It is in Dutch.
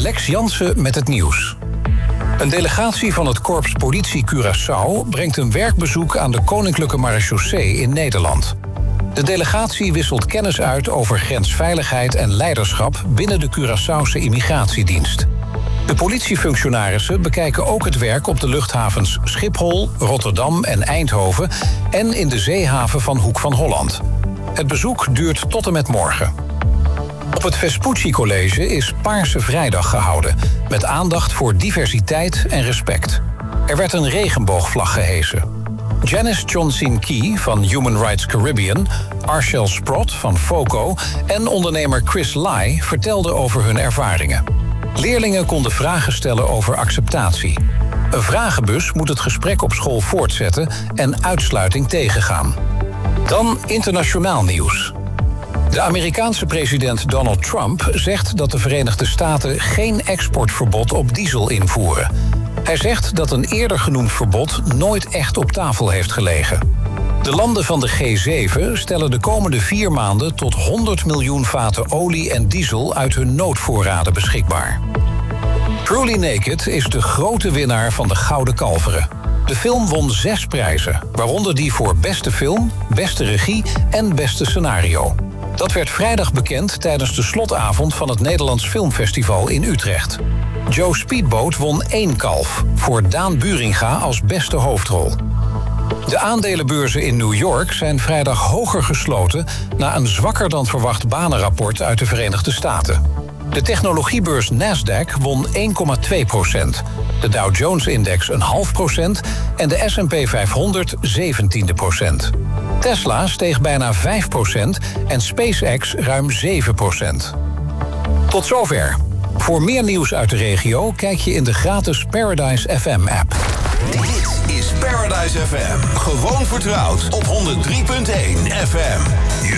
Lex Jansen met het nieuws. Een delegatie van het Korps Politie Curaçao brengt een werkbezoek aan de Koninklijke Marechaussee in Nederland. De delegatie wisselt kennis uit over grensveiligheid en leiderschap binnen de Curaçaose immigratiedienst. De politiefunctionarissen bekijken ook het werk op de luchthavens Schiphol, Rotterdam en Eindhoven en in de zeehaven van Hoek van Holland. Het bezoek duurt tot en met morgen. Op het Vespucci College is Paarse Vrijdag gehouden, met aandacht voor diversiteit en respect. Er werd een regenboogvlag gehesen. Janice Johnson Key van Human Rights Caribbean, Arshel Sprott van FOCO en ondernemer Chris Lai vertelden over hun ervaringen. Leerlingen konden vragen stellen over acceptatie. Een vragenbus moet het gesprek op school voortzetten en uitsluiting tegengaan. Dan internationaal nieuws. De Amerikaanse president Donald Trump zegt dat de Verenigde Staten geen exportverbod op diesel invoeren. Hij zegt dat een eerder genoemd verbod nooit echt op tafel heeft gelegen. De landen van de G7 stellen de komende 4 maanden tot 100 miljoen vaten olie en diesel uit hun noodvoorraden beschikbaar. Truly Naked is de grote winnaar van de Gouden Kalveren. De film won 6 prijzen, waaronder die voor beste film, beste regie en beste scenario. Dat werd vrijdag bekend tijdens de slotavond van het Nederlands Filmfestival in Utrecht. Joe Speedboat won 1 kalf, voor Daan Buringa als beste hoofdrol. De aandelenbeurzen in New York zijn vrijdag hoger gesloten na een zwakker dan verwacht banenrapport uit de Verenigde Staten. De technologiebeurs Nasdaq won 1,2%, de Dow Jones-index 0,5% en de S&P 500 0,17%. Tesla steeg bijna 5% en SpaceX ruim 7%. Tot zover. Voor meer nieuws uit de regio kijk je in de gratis Paradise FM-app. Dit is Paradise FM. Gewoon vertrouwd op 103.1 FM.